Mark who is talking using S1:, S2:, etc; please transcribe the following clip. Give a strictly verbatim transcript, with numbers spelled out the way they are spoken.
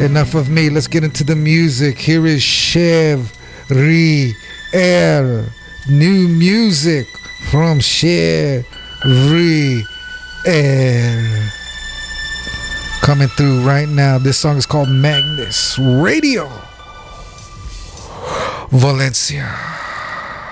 S1: Enough of me. Let's get into the music. Here is Chev Ri Air. New music from Chev Ri Air. Coming through right now. This song is called Magnus Radio. Valencia.